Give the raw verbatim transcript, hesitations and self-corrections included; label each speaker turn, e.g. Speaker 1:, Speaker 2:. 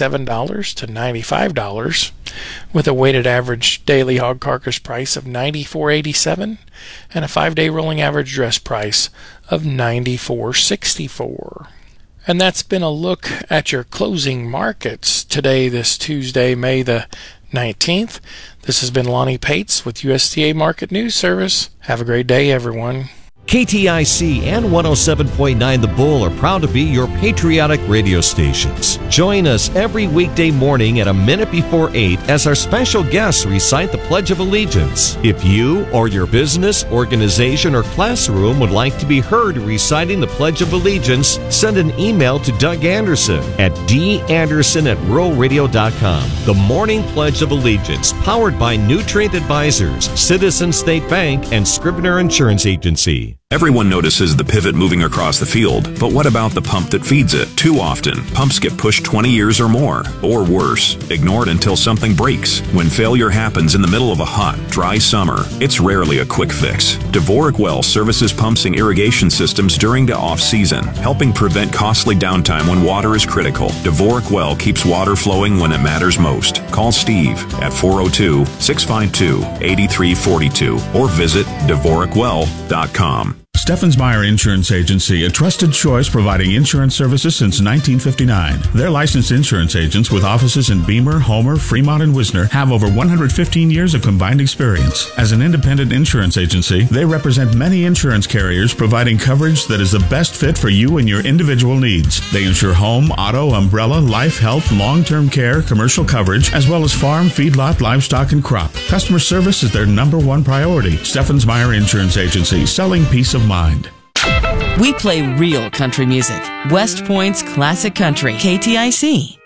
Speaker 1: eighty-seven dollars to ninety-five dollars, with a weighted average daily hog carcass price of ninety-four eighty-seven and a five-day rolling average dress price of ninety-four sixty-four. And that's been a look at your closing markets today, this Tuesday, May the nineteenth. This has been Lonnie Pates with U S D A Market News Service. Have a great day, everyone.
Speaker 2: K T I C and one oh seven point nine The Bull are proud to be your patriotic radio stations. Join us every weekday morning at a minute before eight as our special guests recite the Pledge of Allegiance. If you or your business, organization, or classroom would like to be heard reciting the Pledge of Allegiance, send an email to Doug Anderson at d anderson at rural radio dot com. The Morning Pledge of Allegiance, powered by Nutrient Advisors, Citizen State Bank, and Scribner Insurance Agency.
Speaker 3: Everyone notices the pivot moving across the field, but what about the pump that feeds it? Too often, pumps get pushed twenty years or more, or worse, ignored until something breaks. When failure happens in the middle of a hot, dry summer, it's rarely a quick fix. Dvorak Well services pumps and irrigation systems during the off-season, helping prevent costly downtime when water is critical. Dvorak Well keeps water flowing when it matters most. Call Steve at four oh two, six five two, eight three four two or visit dvorak well dot com.
Speaker 4: Steffens Meyer Insurance Agency, a trusted choice providing insurance services since nineteen fifty-nine. Their licensed insurance agents with offices in Beamer, Homer, Fremont, and Wisner have over one hundred fifteen years of combined experience. As an independent insurance agency, they represent many insurance carriers providing coverage that is the best fit for you and your individual needs. They insure home, auto, umbrella, life, health, long-term care, commercial coverage, as well as farm, feedlot, livestock, and crop. Customer service is their number one priority. Steffens Meyer Insurance Agency, selling peace of mind.
Speaker 5: We play real country music. West Point's classic country, K T I C.